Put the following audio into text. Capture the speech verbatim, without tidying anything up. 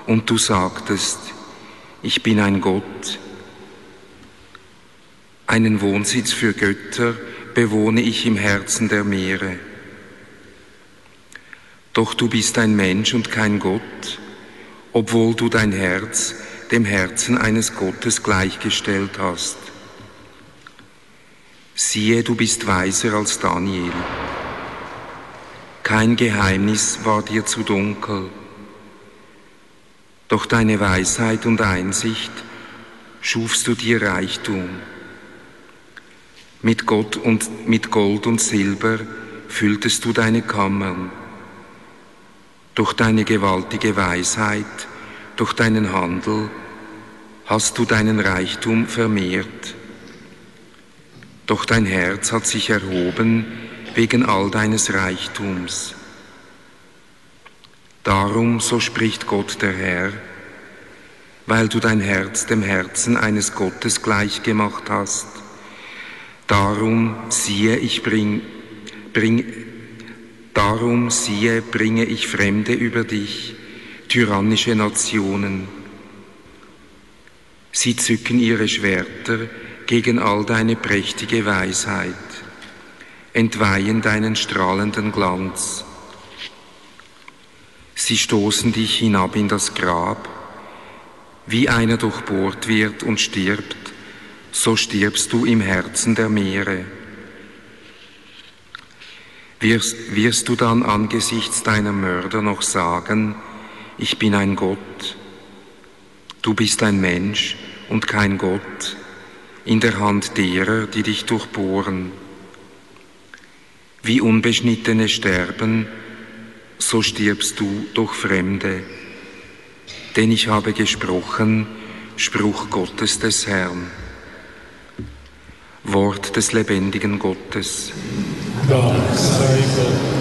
und du sagtest, ich bin ein Gott. Einen Wohnsitz für Götter bewohne ich im Herzen der Meere. Doch du bist ein Mensch und kein Gott, obwohl du dein Herz dem Herzen eines Gottes gleichgestellt hast. Siehe, du bist weiser als Daniel. Kein Geheimnis war dir zu dunkel. Doch deine Weisheit und Einsicht schufst du dir Reichtum. Mit Gott und mit Gold und Silber fülltest du deine Kammern. Durch deine gewaltige Weisheit, durch deinen Handel hast du deinen Reichtum vermehrt. Doch dein Herz hat sich erhoben wegen all deines Reichtums. Darum, so spricht Gott der Herr, weil du dein Herz dem Herzen eines Gottes gleichgemacht hast. Darum, siehe, ich bring, bring, darum, siehe, bringe ich Fremde über dich, tyrannische Nationen. Sie zücken ihre Schwerter gegen all deine prächtige Weisheit, entweihen deinen strahlenden Glanz. Sie stoßen dich hinab in das Grab, wie einer durchbohrt wird und stirbt, so stirbst du im Herzen der Meere. Wirst, wirst du dann angesichts deiner Mörder noch sagen, ich bin ein Gott? Du bist ein Mensch und kein Gott, in der Hand derer, die dich durchbohren. Wie Unbeschnittene sterben, so stirbst du durch Fremde. Denn ich habe gesprochen, Spruch Gottes des Herrn. Wort des lebendigen Gottes. Dank sei Gott.